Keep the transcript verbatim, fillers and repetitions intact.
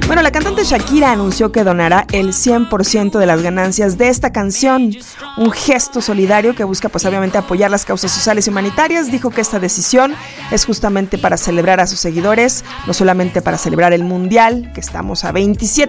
Bueno, la cantante Shakira anunció que donará el cien por ciento de las ganancias de esta canción, un gesto solidario que busca pues obviamente apoyar las causas sociales y humanitarias. Dijo que esta decisión es justamente para celebrar a sus seguidores, no solamente para celebrar el Mundial, que estamos a veintisiete